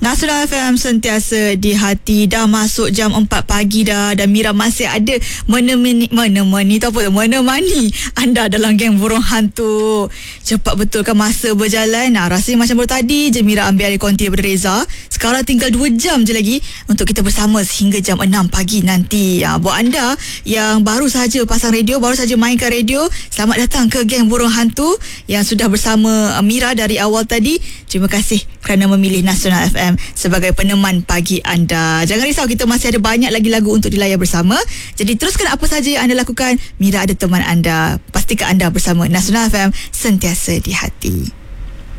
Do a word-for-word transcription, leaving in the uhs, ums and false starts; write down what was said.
Nasional F M sentiasa di hati. Dah masuk jam empat pagi dah, dan Mira masih ada menemani menemani tu apa menemani anda dalam geng burung hantu. Cepat betul kan masa berjalan. Nah, rasanya macam baru tadi je Mira ambil alih konti daripada Reza. Sekarang tinggal dua jam je lagi untuk kita bersama sehingga jam enam pagi nanti. Ya, buat anda yang baru sahaja pasang radio, baru sahaja mainkan radio, selamat datang ke geng burung hantu yang sudah bersama Mira dari awal tadi. Terima kasih kerana memilih Nasional F M sebagai peneman pagi anda. Jangan risau, kita masih ada banyak lagi lagu untuk dilayan bersama. Jadi teruskan apa saja yang anda lakukan. Mira ada teman anda. Pastikan anda bersama Nasional F M sentiasa di hati.